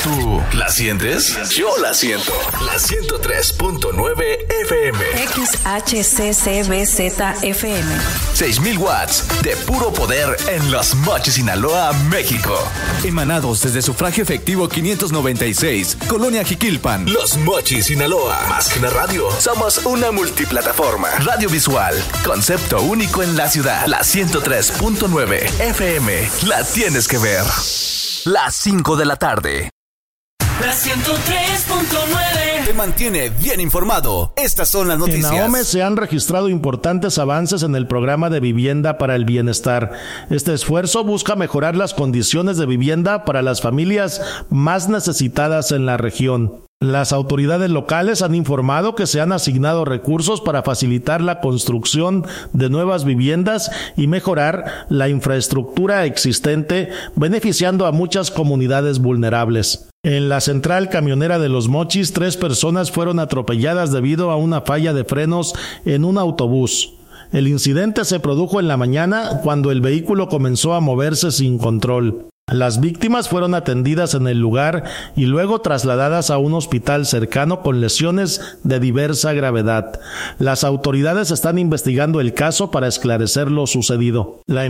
¿Tú la sientes? Yo la siento. La 103.9 FM. XHCCBZ-FM. 6,000 watts de puro poder en Los Mochis, Sinaloa, México. Emanados desde Sufragio Efectivo 596, Colonia Jiquilpan. Los Mochis, Sinaloa. Más que una radio, somos una multiplataforma. Radio visual, concepto único en la ciudad. La 103.9 FM. La tienes que ver. Las 5 de la tarde. La 103.9 Te mantiene bien informado. Estas son las noticias. En Ahome se han registrado importantes avances en el programa de vivienda para el bienestar. Este esfuerzo busca mejorar las condiciones de vivienda para las familias más necesitadas en la región. Las autoridades locales han informado que se han asignado recursos para facilitar la construcción de nuevas viviendas y mejorar la infraestructura existente, beneficiando a muchas comunidades vulnerables. En la central camionera de Los Mochis, 3 personas fueron atropelladas debido a una falla de frenos en un autobús. El incidente se produjo en la mañana cuando el vehículo comenzó a moverse sin control. Las víctimas fueron atendidas en el lugar y luego trasladadas a un hospital cercano con lesiones de diversa gravedad. Las autoridades están investigando el caso para esclarecer lo sucedido.